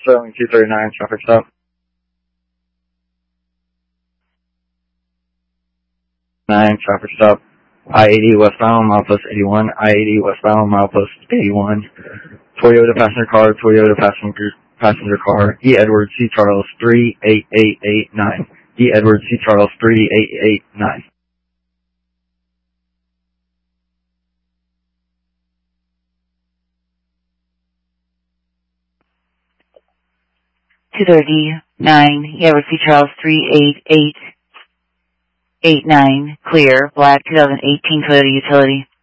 Sterling 239, traffic stop. 9, traffic stop. I-80 westbound, milepost 81. I-80 westbound, milepost 81. Toyota passenger car. E. Edwards C. Charles 38889. E. Edwards C. Charles 38889. E. Edwards C. Charles 38889. Clear. Black 2018 Toyota Utility.